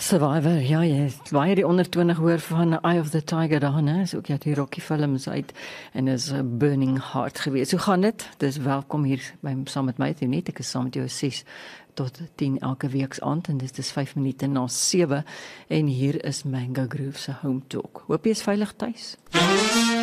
Survivor, ja, jy het baie die ondertoon gehoor van Eye of the Tiger daar, né? Is ook ja die Rocky films uit en is 'n burning heart geweest. Hoe gaan dit? Dis welkom hier saam met my, net ek is saam met jou 6 tot 10 elke week aand en dit is 5 minute na 7 en hier is Mango Groove se Home Talk. Hoop jy is veilig tuis.